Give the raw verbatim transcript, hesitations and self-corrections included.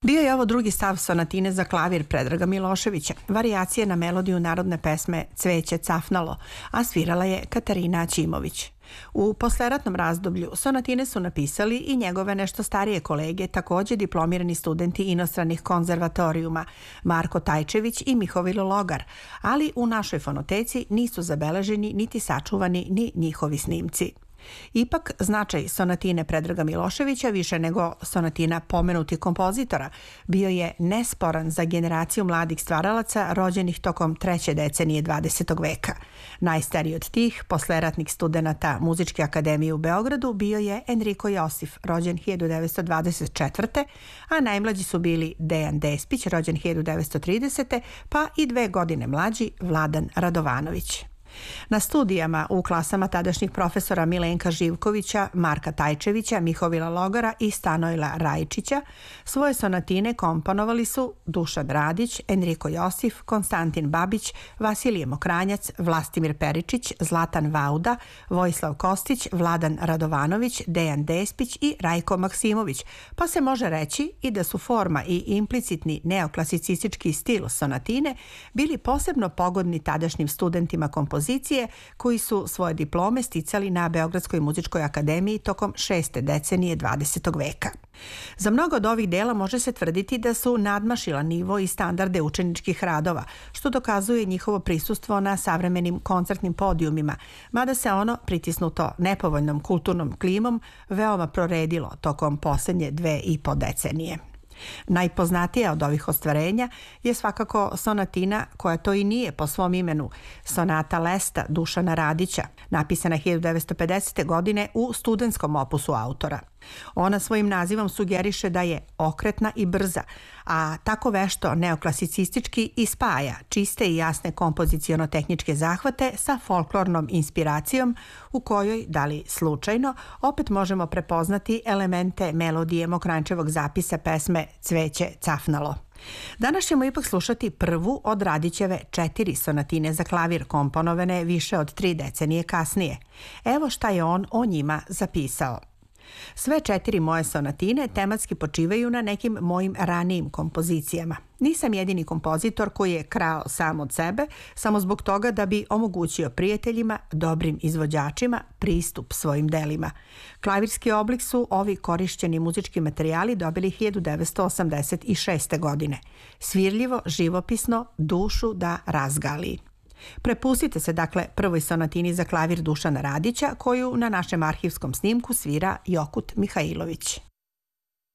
Bio je ovo drugi stav sonatine za klavir Predraga Miloševića, varijacije na melodiju narodne pesme Cveće cafnalo, a svirala je Katarina Ćimović. U posleratnom razdoblju sonatine su napisali i njegove nešto starije kolege, takođe diplomirani studenti inostranih konzervatorijuma Marko Tajčević i Mihovilo Logar, ali u našoj fonoteci nisu zabeleženi niti sačuvani ni njihovi snimci. Ipak, značaj sonatine Predraga Miloševića, više nego sonatina pomenutih kompozitora, bio je nesporan za generaciju mladih stvaralaca rođenih tokom treće decenije dvadesetog veka. Najstariji od tih, posleratnih studenata Muzičke akademije u Beogradu, bio je Enriko Josif, rođen hiljadu devetsto dvadeset četvrte. a najmlađi su bili Dejan Despić, rođen hiljadu devetsto tridesete. pa i dve godine mlađi Vladan Radovanović. Na studijama u klasama tadašnjih profesora Milenka Živkovića, Marka Tajčevića, Mihovila Logara i Stanojla Rajčića svoje sonatine komponovali su Dušan Radić, Enriko Josif, Konstantin Babić, Vasilije Mokranjac, Vlastimir Peričić, Zlatan Vauda, Vojislav Kostić, Vladan Radovanović, Dejan Despić i Rajko Maksimović, pa se može reći i da su forma i implicitni neoklasicistički stil sonatine bili posebno pogodni tadašnjim studentima kompozicije koji su svoje diplome sticali na Beogradskoj muzičkoj akademiji tokom šeste decenije dvadesetog veka. Za mnogo od ovih dela može se tvrditi da su nadmašila nivo i standarde učeničkih radova, što dokazuje njihovo prisustvo na savremenim koncertnim podijumima, mada se ono, pritisnuto nepovoljnom kulturnom klimom, veoma proredilo tokom poslednje dve i po decenije. Najpoznatija od ovih ostvarenja je svakako sonatina koja to i nije po svom imenu, sonata Lesta Dušana Radića, napisana hiljadu devetsto pedesete. godine u studentskom opusu autora. Ona svojim nazivom sugeriše da je okretna i brza, a tako vešto neoklasicistički i spaja čiste i jasne kompoziciono-tehničke zahvate sa folklornom inspiracijom u kojoj, da li slučajno, opet možemo prepoznati elemente melodije Mokranjčevog zapisa pesme Cveće cafnalo. Danas ćemo ipak slušati prvu od Radićeve četiri sonatine za klavir komponovane više od tri decenije kasnije. Evo šta je on o njima zapisao. Sve četiri moje sonatine tematski počivaju na nekim mojim ranijim kompozicijama. Nisam jedini kompozitor koji je krao sam od sebe, samo zbog toga da bi omogućio prijateljima, dobrim izvođačima, pristup svojim delima. Klavirski oblik su ovi korišćeni muzički materijali dobili hiljadu devetsto osamdeset šeste. godine. Svirljivo, živopisno, dušu da razgali. Prepustite se dakle prvoj sonatini za klavir Dušana Radića, koju na našem arhivskom snimku svira Jokut Mihajlović.